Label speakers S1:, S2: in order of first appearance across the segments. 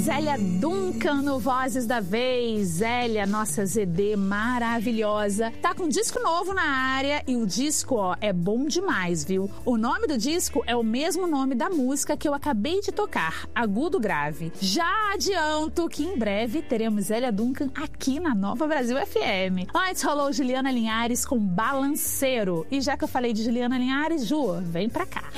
S1: Zélia Duncan no Vozes da Vez. Zélia, nossa ZD maravilhosa, tá com um disco novo na área e o disco, ó, é bom demais, viu? O nome do disco é o mesmo nome da música que eu acabei de tocar, Agudo Grave. Já adianto que em breve teremos Zélia Duncan aqui na Nova Brasil FM. Antes rolou Juliana Linhares com Balanceiro. E já que eu falei de Juliana Linhares, Ju, vem pra cá.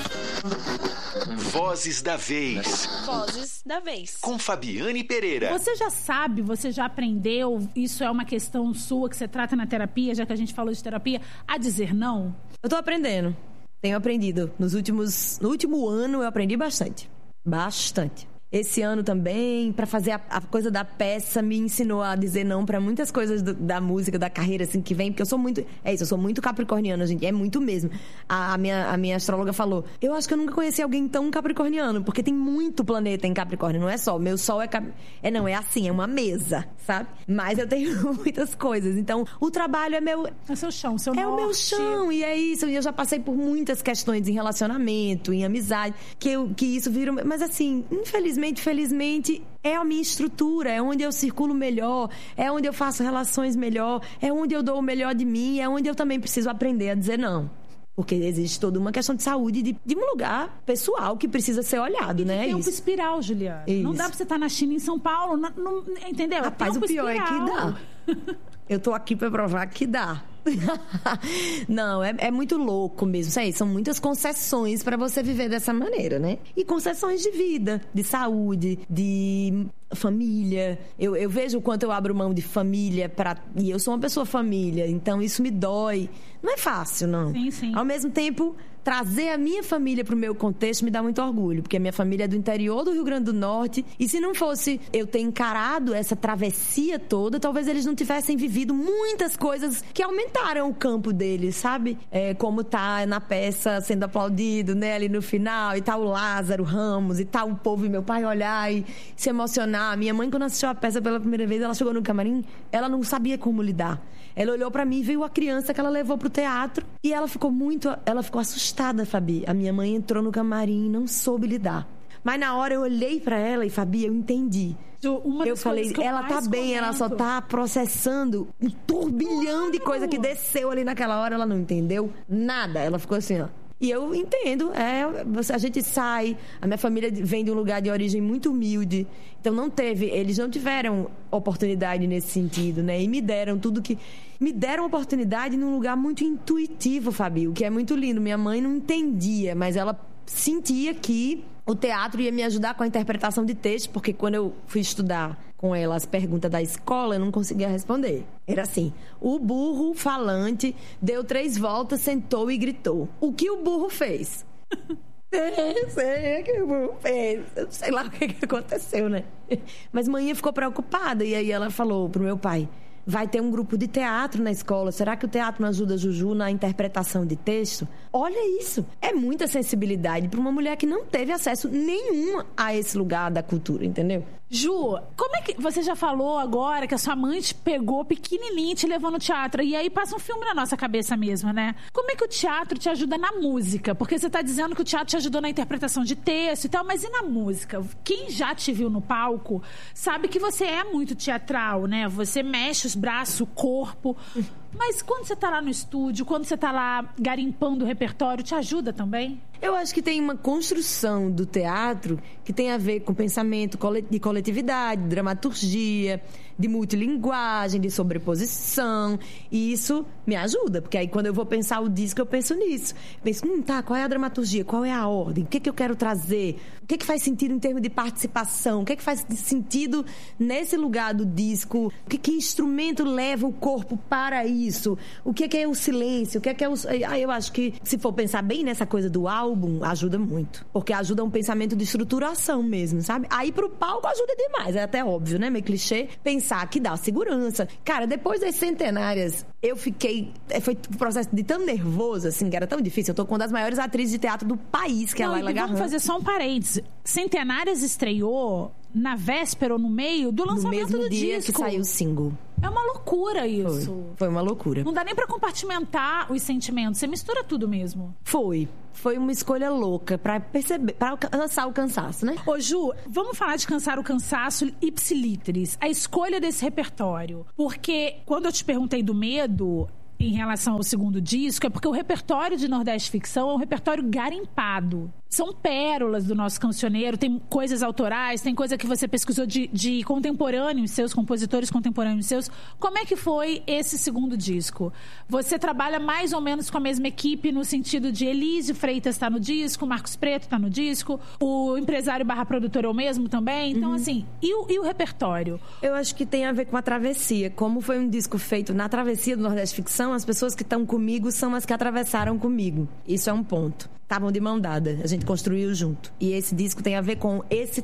S2: Vozes da Vez.
S3: Vozes da Vez.
S2: Com Fabiane Pereira.
S1: Você já sabe, você já aprendeu, isso é uma questão sua que você trata na terapia, já que a gente falou de terapia, a dizer não?
S4: Eu tô aprendendo. Tenho aprendido. No último ano eu aprendi bastante. Bastante. Esse ano também, pra fazer a coisa da peça, me ensinou a dizer não pra muitas coisas da música, da carreira, assim, que vem. Porque eu sou muito... É isso, eu sou muito capricorniana, gente. É muito mesmo. A minha astróloga falou, eu acho que eu nunca conheci alguém tão capricorniano, porque tem muito planeta em Capricórnio, não é só. Meu sol é assim, é uma mesa, sabe? Mas eu tenho muitas coisas. Então, o trabalho é meu...
S1: É seu chão, seu norte.
S4: É o meu chão, e é isso. E eu já passei por muitas questões em relacionamento, em amizade, que isso vira... Mas assim, felizmente, é a minha estrutura, é onde eu circulo melhor, é onde eu faço relações melhor, é onde eu dou o melhor de mim, é onde eu também preciso aprender a dizer não. Porque existe toda uma questão de saúde, de um lugar pessoal que precisa ser olhado, né?
S1: Tempo espiral, Juliana.
S4: Isso.
S1: Não dá pra você estar na China, em São Paulo, não, entendeu?
S4: Rapaz, o pior é que dá. Eu tô aqui pra provar que dá. Não, é muito louco mesmo. Isso aí, são muitas concessões pra você viver dessa maneira, né? E concessões de vida, de saúde, de família. Eu vejo o quanto eu abro mão de família e eu sou uma pessoa família, então isso me dói. Não é fácil, não.
S1: Sim, sim.
S4: Ao mesmo tempo, trazer a minha família pro meu contexto me dá muito orgulho, porque a minha família é do interior do Rio Grande do Norte, e se não fosse eu ter encarado essa travessia toda, talvez eles não tivessem vivido muitas coisas que aumentaram o campo deles, sabe? Como tá na peça sendo aplaudido, né, ali no final, e tá o Lázaro Ramos, e tá o povo e meu pai olhar e se emocionar. Minha mãe, quando assistiu a peça pela primeira vez, ela chegou no camarim, ela não sabia como lidar. Ela olhou pra mim, veio a criança que ela levou pro teatro, e ela ficou assustada, Fabi. A minha mãe entrou no camarim e não soube lidar. Mas na hora eu olhei pra ela e, Fabi, eu entendi. Eu falei, ela tá bem, ela só tá processando um turbilhão de coisa que desceu ali naquela hora, ela não entendeu nada. Ela ficou assim, ó. E eu entendo, a gente sai, a minha família vem de um lugar de origem muito humilde, então eles não tiveram oportunidade nesse sentido, né? E me deram oportunidade num lugar muito intuitivo, Fabi, o que é muito lindo. Minha mãe não entendia, mas ela sentia que o teatro ia me ajudar com a interpretação de texto, porque quando eu fui estudar com ela as perguntas da escola, eu não conseguia responder. Era assim, o burro falante deu 3 voltas, sentou e gritou. O que o burro fez? Sei que o burro fez. Eu sei lá o que aconteceu, né? Mas manhã ficou preocupada, e aí ela falou pro meu pai, vai ter um grupo de teatro na escola. Será que o teatro não ajuda a Juju na interpretação de texto? Olha isso. É muita sensibilidade para uma mulher que não teve acesso nenhum a esse lugar da cultura, entendeu?
S1: Ju, como é que... Você já falou agora que a sua mãe te pegou pequenininha e te levou no teatro. E aí passa um filme na nossa cabeça mesmo, né? Como é que o teatro te ajuda na música? Porque você tá dizendo que o teatro te ajudou na interpretação de texto e tal, mas e na música? Quem já te viu no palco sabe que você é muito teatral, né? Você mexe os braços, o corpo. Mas quando você tá lá no estúdio, quando você tá lá garimpando o repertório, te ajuda também?
S4: Eu acho que tem uma construção do teatro que tem a ver com pensamento de coletividade, de dramaturgia, de multilinguagem, de sobreposição. E isso me ajuda, porque aí quando eu vou pensar o disco, eu penso nisso. Penso, qual é a dramaturgia? Qual é a ordem? O que eu quero trazer? O que faz sentido em termos de participação? O que faz sentido nesse lugar do disco? Que instrumento leva o corpo para isso? O que é o silêncio? O que é o... Aí eu acho que, se for pensar bem nessa coisa do álbum, ajuda muito. Porque ajuda um pensamento de estruturação mesmo, sabe? Aí pro palco ajuda demais. É até óbvio, né? Meio clichê. Pensar que dá segurança. Cara, depois das centenárias, eu fiquei... Foi um processo de tão nervoso, assim, que era tão difícil. Eu tô com uma das maiores atrizes de teatro do país, que é a Laila Garrão.
S1: Vamos fazer só um parênteses. Centenárias estreou na véspera ou no meio do lançamento do disco.
S4: No mesmo dia que saiu o single.
S1: É uma loucura isso.
S4: Foi uma loucura.
S1: Não dá nem pra compartimentar os sentimentos. Você mistura tudo mesmo.
S4: Foi uma escolha louca pra perceber, pra alcançar o cansaço, né?
S1: Ô, Ju, vamos falar de cansar o cansaço ipsiliteris. A escolha desse repertório. Porque quando eu te perguntei do medo em relação ao segundo disco, é porque o repertório de Nordeste Ficção é um repertório garimpado. São pérolas do nosso cancioneiro, tem coisas autorais, tem coisa que você pesquisou de contemporâneos seus, compositores contemporâneos seus. Como é que foi esse segundo disco? Você trabalha mais ou menos com a mesma equipe no sentido de Elísio Freitas está no disco, Marcos Preto está no disco, o empresário / produtor é o mesmo também? Então, assim, e o repertório?
S4: Eu acho que tem a ver com a travessia. Como foi um disco feito na travessia do Nordeste Ficção, as pessoas que estão comigo são as que atravessaram comigo. Isso é um ponto. Estavam de mão dada, a gente construiu junto. E esse disco tem a ver com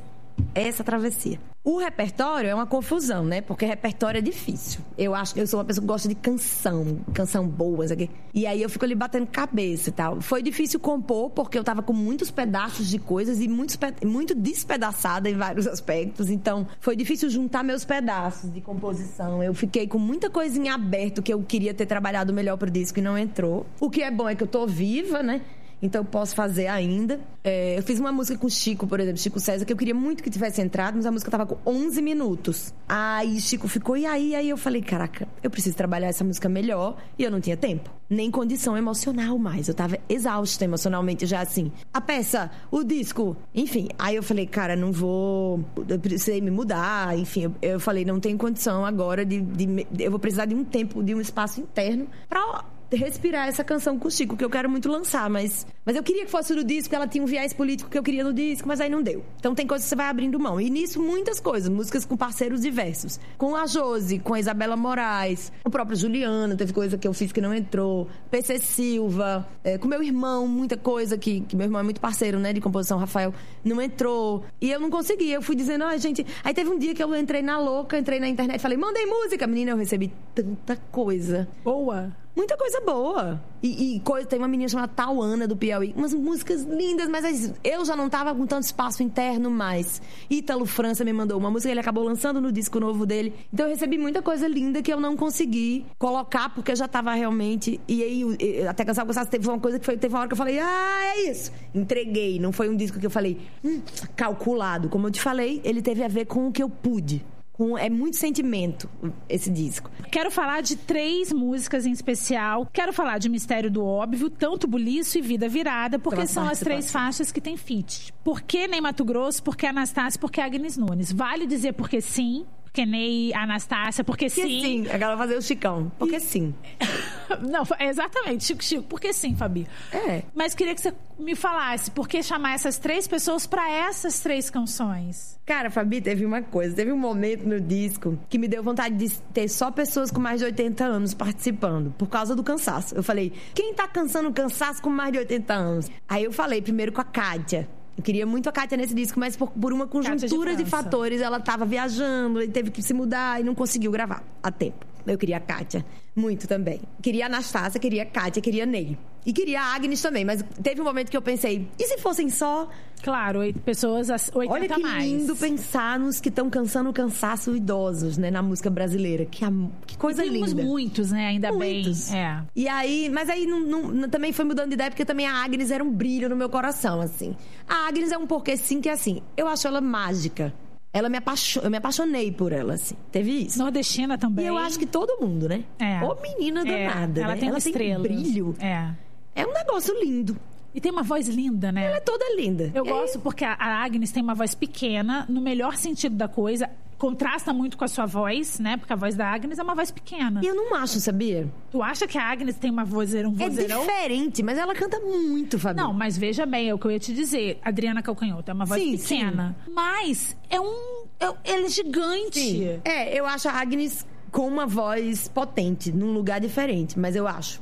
S4: essa travessia. O repertório é uma confusão, né? Porque repertório é difícil. Eu sou uma pessoa que gosta de canção boa, sabe? E aí eu fico ali batendo cabeça e tal. Foi difícil compor, porque eu tava com muitos pedaços de coisas e muito despedaçada em vários aspectos. Então, foi difícil juntar meus pedaços de composição. Eu fiquei com muita coisa em aberto que eu queria ter trabalhado melhor pro disco e não entrou. O que é bom é que eu tô viva, né? Então eu posso fazer ainda. Eu fiz uma música com o Chico, por exemplo, Chico César, que eu queria muito que tivesse entrado, mas a música tava com 11 minutos. Aí Chico ficou, e aí eu falei, caraca, eu preciso trabalhar essa música melhor. E eu não tinha tempo, nem condição emocional mais. Eu tava exausta emocionalmente já, assim. A peça, o disco, enfim. Aí eu falei, cara, não vou... Eu precisei me mudar, enfim. Eu falei, não tenho condição agora eu vou precisar de um tempo, de um espaço interno pra respirar essa canção com o Chico, que eu quero muito lançar, mas eu queria que fosse no disco, ela tinha um viés político que eu queria no disco, mas aí não deu. Então tem coisas que você vai abrindo mão. E nisso, muitas coisas, músicas com parceiros diversos. Com a Josi, com a Isabela Moraes, o próprio Juliano, teve coisa que eu fiz que não entrou, PC Silva, com meu irmão, muita coisa que meu irmão é muito parceiro, né, de composição, Rafael, não entrou. E eu não consegui, eu fui dizendo, gente... Aí teve um dia que eu entrei na louca, entrei na internet, falei, mandei música, menina, eu recebi tanta coisa.
S1: Boa.
S4: Muita coisa boa. E tem uma menina chamada Tauana, do Piauí. Umas músicas lindas, mas eu já não tava com tanto espaço interno mais. Ítalo França me mandou uma música, ele acabou lançando no disco novo dele. Então eu recebi muita coisa linda que eu não consegui colocar, porque eu já tava realmente... E aí, até Cansar o Cansaço, teve uma coisa que teve uma hora que eu falei, é isso. Entreguei. Não foi um disco que eu falei, calculado. Como eu te falei, ele teve a ver com o que eu pude. É muito sentimento, esse disco.
S1: Quero falar de 3 músicas em especial. Quero falar de Mistério do Óbvio, Tanto Buliço e Vida Virada, porque são as 3 faixas que tem feat. Por que Ney Matogrosso? Por que Anastácia? Por que Agnes Nunes? Vale dizer porque sim, porque Ney, Anastácia, porque sim.
S4: Sim, agora vai fazer o Chicão. Porque sim.
S1: Não, exatamente, Chico, porque sim, Fabi. Mas queria que você me falasse por que chamar essas 3 pessoas pra essas 3 canções.
S4: Cara, Fabi, teve um momento no disco que me deu vontade de ter só pessoas com mais de 80 anos participando, por causa do cansaço. Eu falei, quem tá cansando o cansaço com mais de 80 anos? Aí eu falei primeiro com a Kátia. Eu queria muito a Kátia nesse disco, mas por uma conjuntura de fatores, ela tava viajando e teve que se mudar e não conseguiu gravar a tempo. Eu queria a Kátia muito também. Queria a Anastácia, queria a Kátia, queria a Ney. E queria a Agnes também, mas teve um momento que eu pensei, e se fossem só...
S1: Claro, 8 pessoas, 80
S4: Olha que
S1: mais.
S4: lindo pensar nos que estão cansando o cansaço idosos, né, na música brasileira. Que coisa linda.
S1: Temos muitos, né, ainda
S4: muitos.
S1: bem.
S4: E aí, mas aí também foi mudando de ideia, porque também a Agnes era um brilho no meu coração, assim. A Agnes é um porquê sim que é assim, eu acho ela mágica. Eu me apaixonei por ela, assim. Teve isso.
S1: Nordestina também.
S4: E eu acho que todo mundo, né? Ô menina danada,
S1: ela
S4: né?
S1: tem
S4: Ela
S1: estrela.
S4: tem brilho. É um negócio lindo.
S1: E tem uma voz linda, né?
S4: Ela é toda linda.
S1: Eu gosto porque a Agnes tem uma voz pequena, no melhor sentido da coisa. Contrasta muito com a sua voz, né? Porque a voz da Agnes é uma voz pequena.
S4: E eu não acho, sabia?
S1: Tu acha que a Agnes tem um vozeirão?
S4: É diferente, mas ela canta muito, Fabi.
S1: Não, mas veja bem, é o que eu ia te dizer. Adriana Calcanhoto é uma voz pequena. Sim. Mas ela é gigante.
S4: Sim. Eu acho a Agnes com uma voz potente, num lugar diferente, mas eu acho.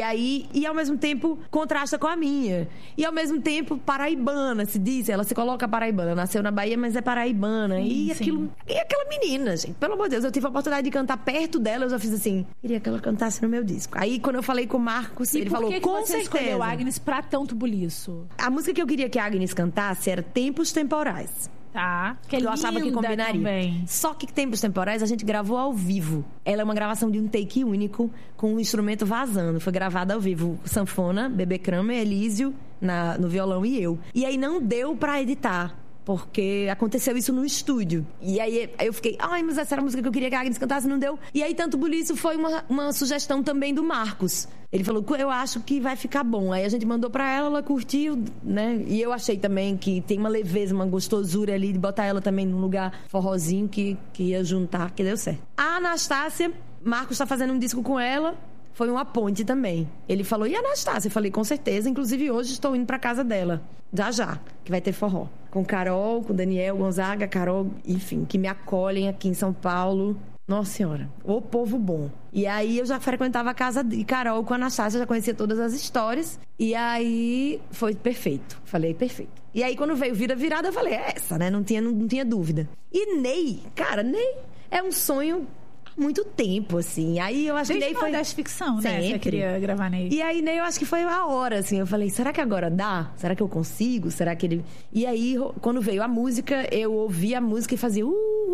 S4: E ao mesmo tempo contrasta com a minha. E ao mesmo tempo paraibana, se diz. Ela se coloca paraibana. Nasceu na Bahia, mas é paraibana. E aquela menina, gente, pelo amor de Deus, eu tive a oportunidade de cantar perto dela. Eu já fiz assim, queria que ela cantasse no meu disco. Aí quando eu falei com o Marcos, ele falou, com certeza.
S1: Você escolheu a Agnes pra Tanto Buliço?
S4: A música que eu queria que a Agnes cantasse era Tempos Temporais.
S1: Tá. Que
S4: eu achava que
S1: linda
S4: combinaria.
S1: também.
S4: Só que Tempos Temporais a gente gravou ao vivo. Ela é uma gravação de um take único, com um instrumento vazando. Foi gravada ao vivo. Sanfona, Bebê Kramer, Elísio no violão e eu. E aí não deu pra editar. Porque aconteceu isso no estúdio. E aí eu fiquei, mas essa era a música que eu queria que a Agnes cantasse, não deu. E aí Tanto Buliço foi uma sugestão também do Marcos. Ele falou, eu acho que vai ficar bom. Aí a gente mandou pra ela curtiu, né? E eu achei também que tem uma leveza, uma gostosura ali de botar ela também num lugar forrozinho que ia juntar, que deu certo. A Anastácia, Marcos tá fazendo um disco com ela. Foi uma ponte também. Ele falou, e a Anastácia? Eu falei, com certeza. Inclusive, hoje estou indo pra casa dela. Já, que vai ter forró. Com Carol, com Daniel Gonzaga, Carol, enfim, que me acolhem aqui em São Paulo. Nossa Senhora, o povo bom. E aí eu já frequentava a casa de Carol com a Anastácia, já conhecia todas as histórias. E aí foi perfeito. Falei, perfeito. E aí quando veio Vida Virada, eu falei, é essa, né? Não tinha dúvida. E Ney, cara, Ney é um sonho muito tempo, assim. Aí eu acho que Ney foi...
S1: Nordeste Ficção, né?
S4: Sempre.
S1: Você queria gravar Ney.
S4: E aí Ney, eu acho que foi a hora, assim. Eu falei, será que agora dá? Será que eu consigo? Será que ele... E aí, quando veio a música, eu ouvia a música e fazia...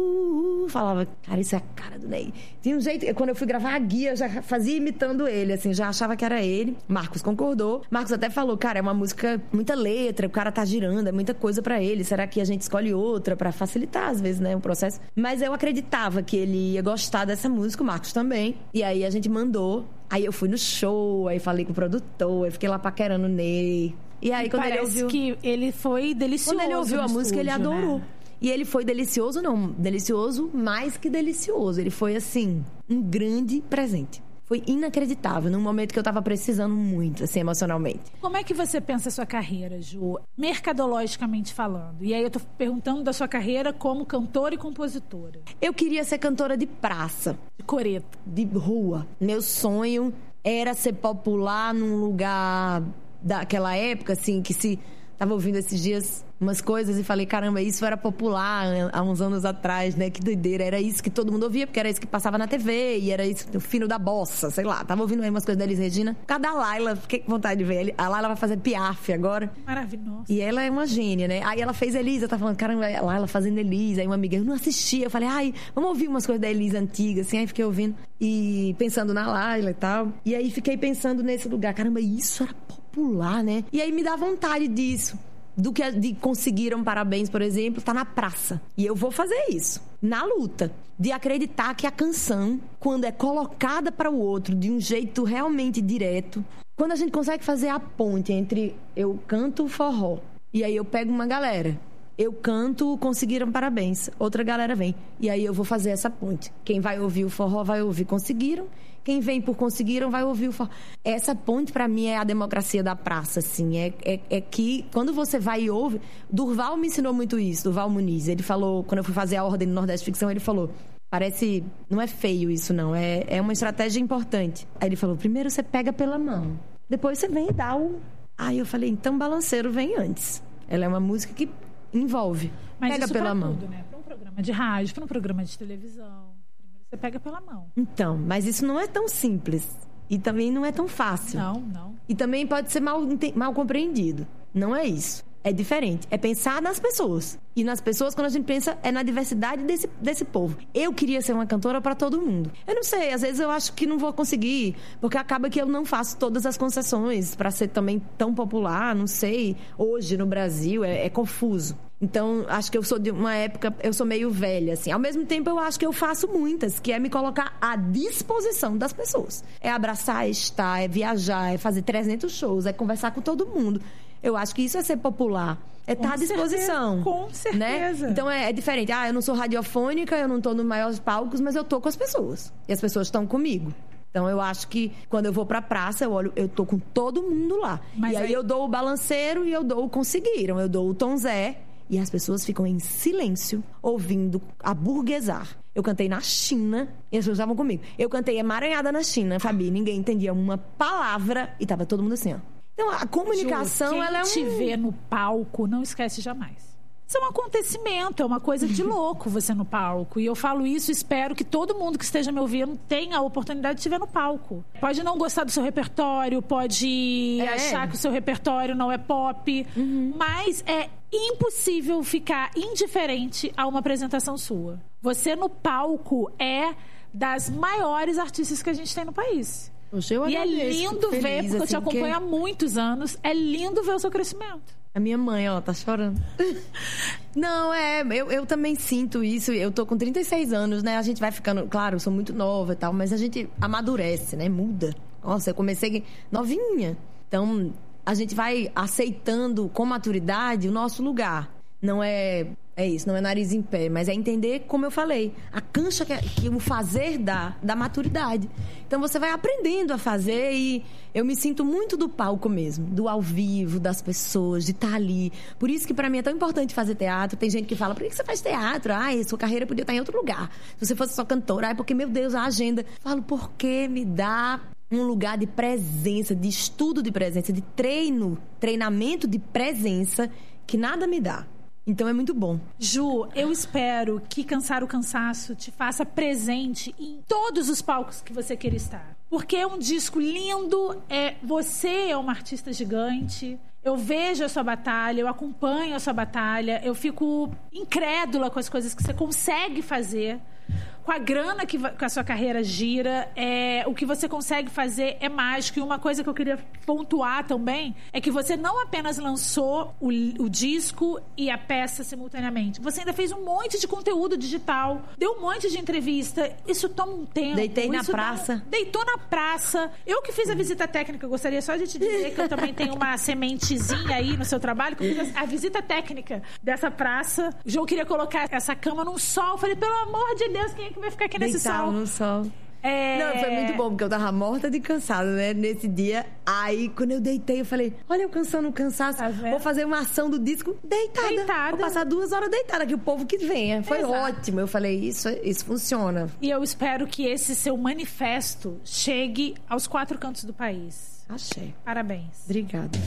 S4: falava, cara, isso é a cara do Ney. Tinha um jeito... Quando eu fui gravar a guia, eu já fazia imitando ele, assim. Já achava que era ele. Marcos concordou. Marcos até falou, cara, é uma música... Muita letra, o cara tá girando, é muita coisa pra ele. Será que a gente escolhe outra pra facilitar, às vezes, né, o processo? Mas eu acreditava que ele ia gostar dessa música, o Marcos também. E aí a gente mandou. Aí eu fui no show, aí falei com o produtor, aí fiquei lá paquerando o Ney. E aí quando ele ouviu...
S1: que ele foi delicioso.
S4: Quando ele ouviu a música, ele adorou.
S1: Né?
S4: E ele foi delicioso, não. Delicioso mais que delicioso. Ele foi, assim, um grande presente. Foi inacreditável, num momento que eu tava precisando muito, assim, emocionalmente.
S1: Como é que você pensa a sua carreira, Ju? Mercadologicamente falando. E aí eu tô perguntando da sua carreira como cantora e compositora.
S4: Eu queria ser cantora de praça.
S1: De coreto.
S4: De rua. Meu sonho era ser popular num lugar daquela época, assim, que se... Tava ouvindo esses dias umas coisas e falei, caramba, isso era popular há uns anos atrás, né? Que doideira. Era isso que todo mundo ouvia, porque era isso que passava na TV. E era isso, o fino da bossa, sei lá. Tava ouvindo aí umas coisas da Elis Regina. Por causa da Laila, fiquei com vontade de ver. A Laila vai fazer Piaf agora.
S1: Maravilhoso.
S4: E ela é uma gênia, né? Aí ela fez Elisa, tá falando, caramba, a Laila fazendo Elisa. Aí uma amiga, eu não assistia. Eu falei, vamos ouvir umas coisas da Elisa antiga, assim. Aí fiquei ouvindo e pensando na Laila e tal. E aí fiquei pensando nesse lugar, caramba, isso era popular, né? E aí me dá vontade disso. De Conseguiram Parabéns, por exemplo, tá na praça. E eu vou fazer isso. Na luta. De acreditar que a canção, quando é colocada para o outro de um jeito realmente direto, quando a gente consegue fazer a ponte entre eu canto forró e aí eu pego uma galera, eu canto Conseguiram Parabéns, outra galera vem. E aí eu vou fazer essa ponte. Quem vai ouvir o forró vai ouvir Conseguiram. Quem vem por Conseguiram vai ouvir o forró. Essa ponte, pra mim, é a democracia da praça, assim. É que, quando você vai e ouve... Durval me ensinou muito isso, Durval Muniz. Ele falou, quando eu fui fazer a ordem no Nordeste Ficção, ele falou... Parece... Não é feio isso, não. É uma estratégia importante. Aí ele falou, primeiro você pega pela mão. Depois você vem e dá o... Aí eu falei, então Balanceiro vem antes. Ela é uma música que envolve.
S1: Mas
S4: pega
S1: isso
S4: pela
S1: pra
S4: mão.
S1: tudo, né? Pra um programa de rádio, pra um programa de televisão... Você pega pela mão.
S4: Então, mas isso não é tão simples. E também não é tão fácil.
S1: Não.
S4: E também pode ser mal compreendido. Não é isso. É diferente. É pensar nas pessoas. E nas pessoas, quando a gente pensa, é na diversidade desse povo. Eu queria ser uma cantora para todo mundo. Eu não sei, às vezes eu acho que não vou conseguir, porque acaba que eu não faço todas as concessões para ser também tão popular, não sei. Hoje, no Brasil, é confuso. Então, acho que eu sou de uma época... Eu sou meio velha, assim. Ao mesmo tempo, eu acho que eu faço muitas, que é me colocar à disposição das pessoas. É abraçar, é estar, é viajar, é fazer 300 shows, é conversar com todo mundo. Eu acho que isso é ser popular. É estar à disposição.
S1: Com certeza.
S4: Né? Então, é diferente. Eu não sou radiofônica, eu não estou nos maiores palcos, mas eu estou com as pessoas. E as pessoas estão comigo. Então, eu acho que quando eu vou pra praça, eu tô com todo mundo lá. Mas e aí eu dou o Balanceiro e eu dou o Conseguiram. Eu dou o Tom Zé. E as pessoas ficam em silêncio, ouvindo aburguesar. Eu cantei na China e as pessoas estavam comigo. Eu cantei Emaranhada na China, Fabi. Ninguém entendia uma palavra e tava todo mundo assim, ó. Então, a comunicação,
S1: Ju,
S4: ela é
S1: quem te vê no palco, não esquece jamais. Isso é um acontecimento, é uma coisa de louco você no palco. E eu falo isso, espero que todo mundo que esteja me ouvindo tenha a oportunidade de estiver no palco. Pode não gostar do seu repertório, pode achar que o seu repertório não é pop, mas é impossível ficar indiferente a uma apresentação sua. Você no palco é das maiores artistas que a gente tem no país.
S4: Eu
S1: e é lindo ver, porque eu te acompanho há muitos anos, é lindo ver o seu crescimento.
S4: A minha mãe, ó, tá chorando. Não, eu também sinto isso. Eu tô com 36 anos, né? A gente vai ficando... Claro, eu sou muito nova e tal, mas a gente amadurece, né? Muda. Nossa, eu comecei novinha. Então, a gente vai aceitando com maturidade o nosso lugar. Não é isso, não é nariz em pé, mas é entender, como eu falei, a cancha que o fazer dá da maturidade. Então você vai aprendendo a fazer e eu me sinto muito do palco mesmo, do ao vivo, das pessoas, de estar ali. Por isso que pra mim é tão importante fazer teatro. Tem gente que fala, por que você faz teatro? Sua carreira podia estar em outro lugar. Se você fosse só cantora, porque, meu Deus, a agenda. Falo, porque me dá um lugar de presença, de estudo de presença, de treinamento de presença que nada me dá. Então é muito bom.
S1: Ju, eu espero que Cansar o Cansaço te faça presente em todos os palcos que você queira estar. Porque é um disco lindo, você é uma artista gigante. Eu vejo a sua batalha, eu acompanho a sua batalha, eu fico incrédula com as coisas que você consegue fazer. Com a grana que a sua carreira gira, o que você consegue fazer é mágico. E uma coisa que eu queria pontuar também é que você não apenas lançou o disco e a peça simultaneamente. Você ainda fez um monte de conteúdo digital, deu um monte de entrevista. Isso toma um tempo.
S4: Deitei na praça.
S1: Deitou na praça. Eu que fiz a visita técnica, eu gostaria só de te dizer que eu também tenho uma sementezinha aí no seu trabalho, que eu fiz a visita técnica dessa praça. O João queria colocar essa cama num sol. Eu falei, pelo amor de Deus, quem é que vai ficar aqui nesse sol?
S4: No sol. Não, foi muito bom, porque eu tava morta de cansado, né? Nesse dia. Aí, quando eu deitei, eu falei, olha, eu cansando o cansaço. Vou fazer uma ação do disco deitada. Vou passar 2 horas deitada, que o povo que venha. Foi ótimo. Eu falei, isso funciona.
S1: E eu espero que esse seu manifesto chegue aos 4 cantos do país.
S4: Achei.
S1: Parabéns.
S4: Obrigada.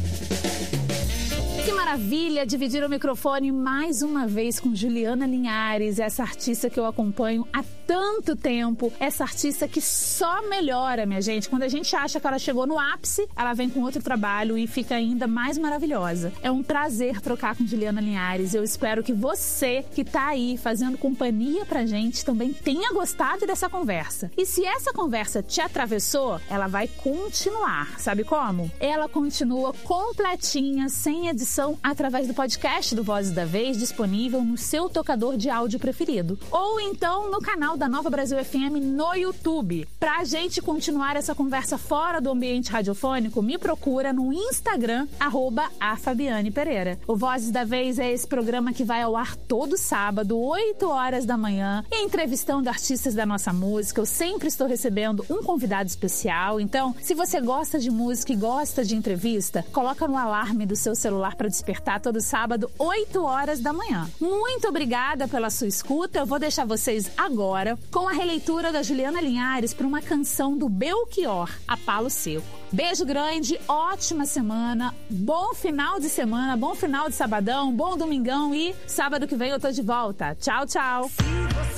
S1: Que maravilha dividir o microfone mais uma vez com Juliana Linhares, essa artista que eu acompanho há tanto tempo, essa artista que só melhora, minha gente. Quando a gente acha que ela chegou no ápice, ela vem com outro trabalho e fica ainda mais maravilhosa. É um prazer trocar com Juliana Linhares. Eu espero que você que tá aí fazendo companhia pra gente também tenha gostado dessa conversa. E se essa conversa te atravessou, ela vai continuar. Sabe como? Ela continua completinha, sem edição, através do podcast do Vozes da Vez, disponível no seu tocador de áudio preferido. Ou então no canal da Nova Brasil FM no YouTube. Pra gente continuar essa conversa fora do ambiente radiofônico, me procura no Instagram, @afabianepereira. O Vozes da Vez é esse programa que vai ao ar todo sábado, 8 horas da manhã, entrevistando artistas da nossa música. Eu sempre estou recebendo um convidado especial. Então, se você gosta de música e gosta de entrevista, coloca no alarme do seu celular para despertar todo sábado, 8 horas da manhã. Muito obrigada pela sua escuta. Eu vou deixar vocês agora com a releitura da Juliana Linhares para uma canção do Belchior, A Palo Seco. Beijo grande, ótima semana, bom final de semana, bom final de sabadão, bom domingão e sábado que vem eu tô de volta. Tchau, tchau.